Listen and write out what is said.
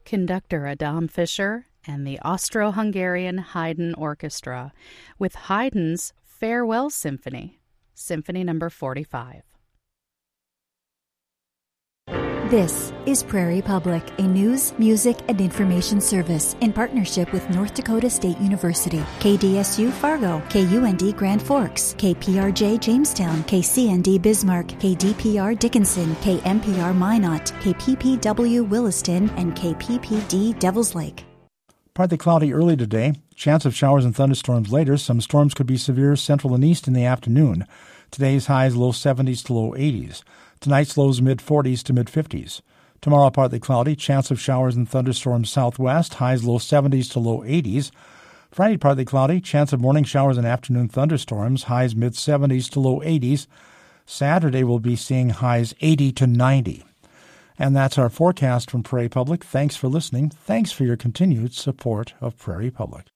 conductor Adam Fischer, and the Austro-Hungarian Haydn Orchestra with Haydn's Farewell Symphony, Symphony No. 45. This is Prairie Public, a news, music, and information service in partnership with North Dakota State University, KDSU Fargo, KUND Grand Forks, KPRJ Jamestown, KCND Bismarck, KDPR Dickinson, KMPR Minot, KPPW Williston, and KPPD Devils Lake. Partly cloudy early today. Chance of showers and thunderstorms later. Some storms could be severe central and east in the afternoon. Today's highs low 70s to low 80s. Tonight's lows mid-40s to mid-50s. Tomorrow partly cloudy. Chance of showers and thunderstorms southwest. Highs low 70s to low 80s. Friday partly cloudy. Chance of morning showers and afternoon thunderstorms. Highs mid-70s to low 80s. Saturday we'll be seeing highs 80 to 90. And that's our forecast from Prairie Public. Thanks for listening. Thanks for your continued support of Prairie Public.